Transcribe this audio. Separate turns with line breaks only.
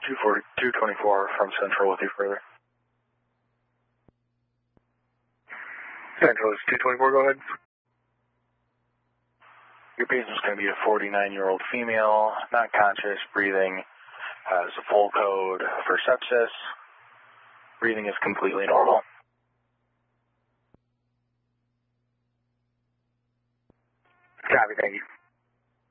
224 from Central with you further.
Central is 224, go ahead.
Your patient's going to be a 49-year-old female, not conscious, breathing, has a full code for sepsis. Breathing is completely normal.
Copy, thank you.